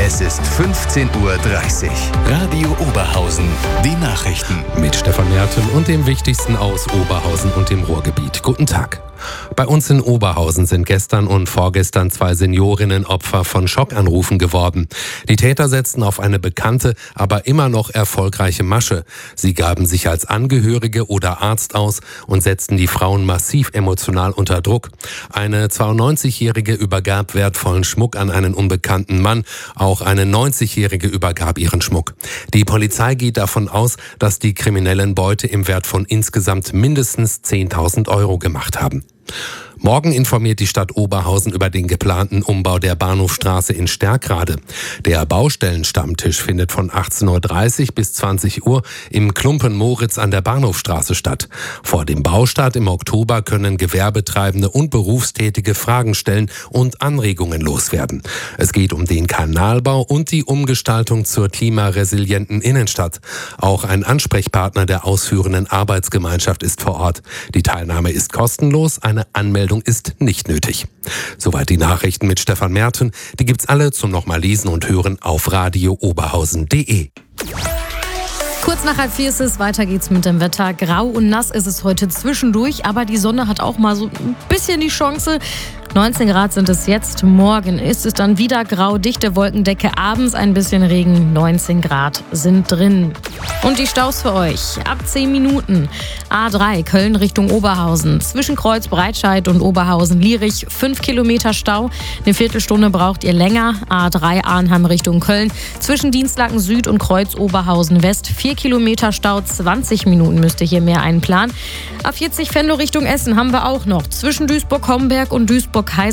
Es ist 15:30 Uhr. Radio Oberhausen. Die Nachrichten. Mit Stefan Merten und dem Wichtigsten aus Oberhausen und dem Ruhrgebiet. Guten Tag. Bei uns in Oberhausen sind gestern und vorgestern 2 Seniorinnen Opfer von Schockanrufen geworden. Die Täter setzten auf eine bekannte, aber immer noch erfolgreiche Masche. Sie gaben sich als Angehörige oder Arzt aus und setzten die Frauen massiv emotional unter Druck. Eine 92-Jährige übergab wertvollen Schmuck an einen unbekannten Mann. Auch eine 90-Jährige übergab ihren Schmuck. Die Polizei geht davon aus, dass die Kriminellen Beute im Wert von insgesamt mindestens 10.000 Euro gemacht haben. Morgen informiert die Stadt Oberhausen über den geplanten Umbau der Bahnhofstraße in Sterkrade. Der Baustellenstammtisch findet von 18:30 Uhr bis 20 Uhr im Klumpen Moritz an der Bahnhofstraße statt. Vor dem Baustart im Oktober können Gewerbetreibende und Berufstätige Fragen stellen und Anregungen loswerden. Es geht um den Kanalbau und die Umgestaltung zur klimaresilienten Innenstadt. Auch ein Ansprechpartner der ausführenden Arbeitsgemeinschaft ist vor Ort. Die Teilnahme ist kostenlos, eine Anmeldung ist nicht nötig. Soweit die Nachrichten mit Stefan Merten. Die gibt's alle zum nochmal lesen und hören auf radiooberhausen.de. Kurz nach 3:30 ist es, weiter geht's mit dem Wetter. Grau und nass ist es heute zwischendurch, aber die Sonne hat auch mal so ein bisschen die Chance. 19 Grad sind es jetzt, morgen ist es dann wieder grau, dichte Wolkendecke, abends ein bisschen Regen, 19 Grad sind drin. Und die Staus für euch, ab 10 Minuten. A3 Köln Richtung Oberhausen, zwischen Kreuz Breitscheid und Oberhausen-Lierich, 5 Kilometer Stau, eine Viertelstunde braucht ihr länger. A3 Arnhem Richtung Köln, zwischen Dienstlaken Süd und Kreuz Oberhausen West, 4 Kilometer Stau, 20 Minuten müsst ihr hier mehr einplanen. A40 Venlo Richtung Essen haben wir auch noch, zwischen Duisburg-Homberg und Duisburg